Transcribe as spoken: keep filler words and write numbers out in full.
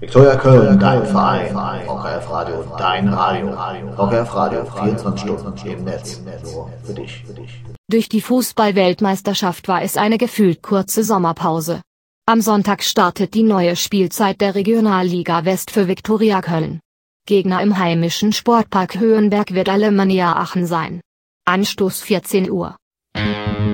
Viktoria Köln, dein Verein. V K F Radio, dein Radio. V K F Radio, vierundzwanzig Stunden im Netz. Nur für dich. Durch die Fußball-Weltmeisterschaft war es eine gefühlt kurze Sommerpause. Am Sonntag startet die neue Spielzeit der Regionalliga West für Viktoria Köln. Gegner im heimischen Sportpark Höhenberg wird Alemannia Aachen sein. Anstoß vierzehn Uhr.